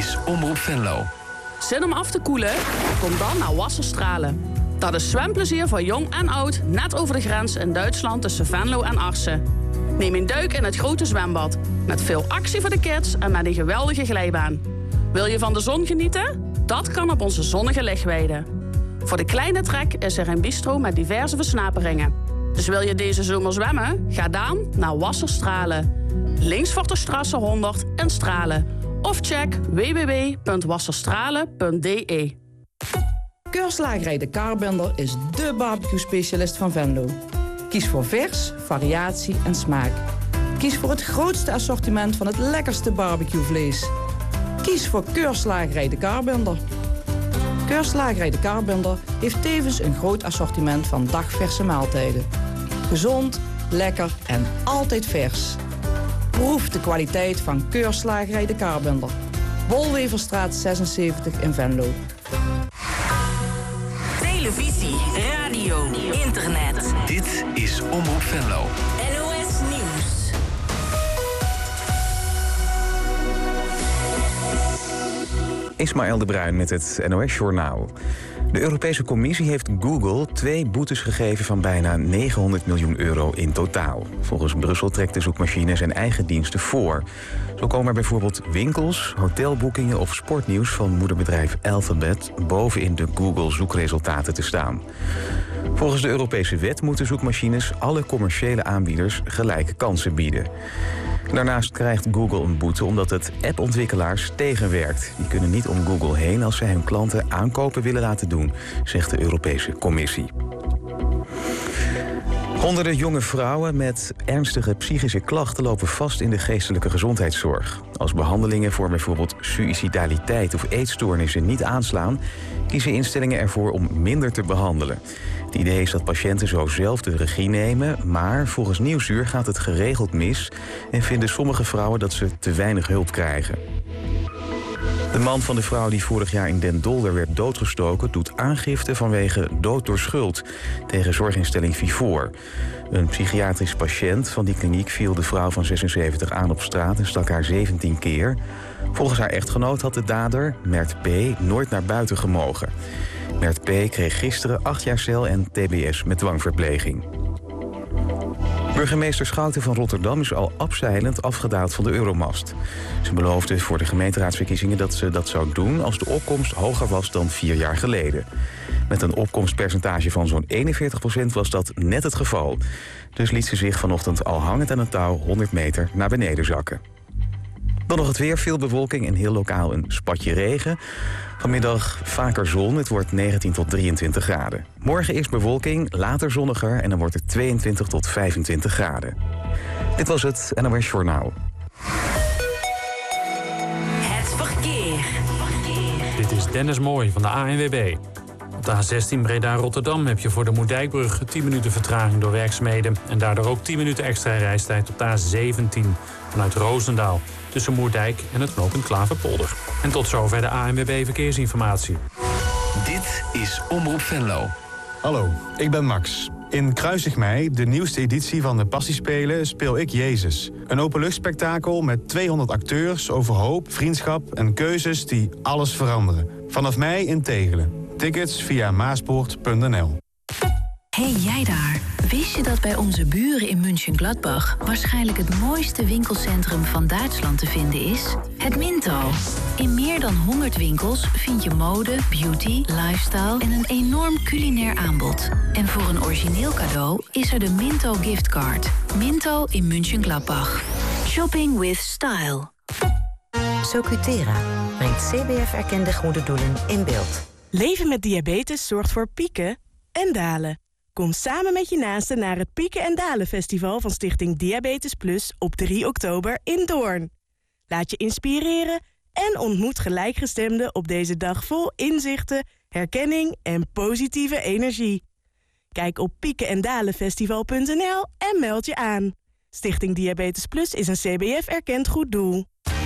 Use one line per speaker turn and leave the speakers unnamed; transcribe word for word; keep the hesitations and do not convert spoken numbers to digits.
is Omroep Venlo.
Zin om af te koelen? Kom dan naar Wasserstralen. Dat is zwemplezier voor jong en oud, net over de grens in Duitsland tussen Venlo en Arsen. Neem een duik in het grote zwembad. Met veel actie voor de kids en met een geweldige glijbaan. Wil je van de zon genieten? Dat kan op onze zonnige lichtweide. Voor de kleine trek is er een bistro met diverse versnaperingen. Dus wil je deze zomer zwemmen? Ga dan naar Wasserstralen. Links voor de Strasse honderd in Stralen. Of check w w w punt wasserstralen punt d e.
Keurslagerij De Kaarbender is dé barbecue-specialist van Venlo. Kies voor vers, variatie en smaak. Kies voor het grootste assortiment van het lekkerste barbecuevlees. Kies voor Keurslagerij De Kaarbender. Keurslagerij De Kaarbender heeft tevens een groot assortiment van dagverse maaltijden. Gezond, lekker en altijd vers. Proef de kwaliteit van Keurslagerij De Kaarbender. Bolweverstraat zesenzeventig in Venlo.
Televisie, radio, internet.
Dit is Omroep Venlo.
N O S Nieuws.
Ismaël de Bruin met het N O S-journaal. De Europese Commissie heeft Google twee boetes gegeven van bijna negenhonderd miljoen euro in totaal. Volgens Brussel trekt de zoekmachine zijn eigen diensten voor. Zo komen er bijvoorbeeld winkels, hotelboekingen of sportnieuws van moederbedrijf Alphabet bovenin de Google-zoekresultaten te staan. Volgens de Europese wet moeten zoekmachines alle commerciële aanbieders gelijke kansen bieden. Daarnaast krijgt Google een boete omdat het appontwikkelaars tegenwerkt. Die kunnen niet om Google heen als zij hun klanten aankopen willen laten doen, zegt de Europese Commissie. Honderden jonge vrouwen met ernstige psychische klachten lopen vast in de geestelijke gezondheidszorg. Als behandelingen voor bijvoorbeeld suïcidaliteit of eetstoornissen niet aanslaan, kiezen instellingen ervoor om minder te behandelen. Het idee is dat patiënten zo zelf de regie nemen, maar volgens Nieuwsuur gaat het geregeld mis en vinden sommige vrouwen dat ze te weinig hulp krijgen. De man van de vrouw die vorig jaar in Den Dolder werd doodgestoken doet aangifte vanwege dood door schuld tegen zorginstelling Vivoor. Een psychiatrisch patiënt van die kliniek viel de vrouw van zesenzeventig aan op straat en stak haar zeventien keer. Volgens haar echtgenoot had de dader, Mert P., nooit naar buiten gemogen. Mert P. kreeg gisteren acht jaar cel en T B S met dwangverpleging. Burgemeester Schouten van Rotterdam is al abzeilend afgedaald van de Euromast. Ze beloofde voor de gemeenteraadsverkiezingen dat ze dat zou doen als de opkomst hoger was dan vier jaar geleden. Met een opkomstpercentage van zo'n eenenveertig procent was dat net het geval. Dus liet ze zich vanochtend al hangend aan het touw honderd meter naar beneden zakken. Dan nog het weer, veel bewolking en heel lokaal een spatje regen. Vanmiddag vaker zon, het wordt negentien tot drieëntwintig graden. Morgen eerst bewolking, later zonniger en dan wordt het tweeëntwintig tot vijfentwintig graden. Dit was het N O S Journaal.
Het verkeer.
Dit is Dennis Mooij van de A N W B. Op de A zestien Breda-Rotterdam heb je voor de Moerdijkbrug tien minuten vertraging door werkzaamheden. En daardoor ook tien minuten extra reistijd op de A zeventien vanuit Roosendaal. Tussen Moerdijk en het knooppunt Klaverpolder. En tot zover de A N W B Verkeersinformatie.
Dit is Omroep Venlo.
Hallo, ik ben Max. In Kruisig Mei, de nieuwste editie van de Passiespelen, speel ik Jezus. Een openluchtspektakel met tweehonderd acteurs over hoop, vriendschap en keuzes die alles veranderen. Vanaf mei in Tegelen. Tickets via maaspoort punt n l.
Hey jij daar, wist je dat bij onze buren in München-Gladbach waarschijnlijk het mooiste winkelcentrum van Duitsland te vinden is? Het Minto. In meer dan honderd winkels vind je mode, beauty, lifestyle en een enorm culinair aanbod. En voor een origineel cadeau is er de Minto giftcard. Minto in München-Gladbach. Shopping with style.
Socutera brengt C B F-erkende goede doelen in beeld.
Leven met diabetes zorgt voor pieken en dalen. Kom samen met je naasten naar het Pieken en Dalen Festival van Stichting Diabetes Plus op drie oktober in Doorn. Laat je inspireren en ontmoet gelijkgestemden op deze dag vol inzichten, herkenning en positieve energie. Kijk op pieken en dalen festival punt n l en meld je aan. Stichting Diabetes Plus is een C B F-erkend goed doel.